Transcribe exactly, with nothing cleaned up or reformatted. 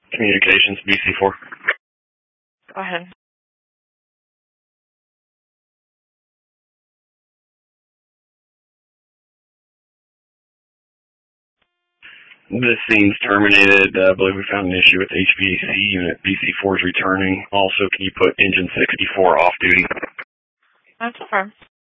Communications, B C four. Go ahead. This scene's terminated. Uh, I believe we found an issue with H V A C unit. B C four is returning. Also, can you put engine sixty-four off duty? That's okay.